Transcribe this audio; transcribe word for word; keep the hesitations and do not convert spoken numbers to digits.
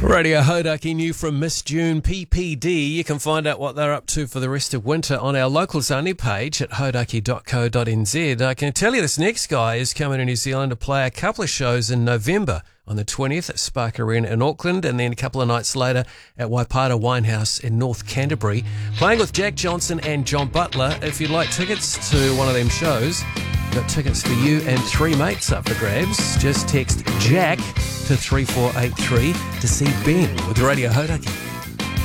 Radio Hodaki new from Miss June P P D. You can find out what they're up to for the rest of winter on our locals only page at hodaki dot co dot n z. I can tell you this next guy is coming to New Zealand to play a couple of shows in November. On the twentieth at Spark Arena in Auckland, and then a couple of nights later at Waipata Winehouse in North Canterbury, playing with Jack Johnson and John Butler. If you'd like tickets to one of them shows, got tickets for you and three mates up for grabs. Just text Jack to three four eight three to see Ben with Radio Hodaki.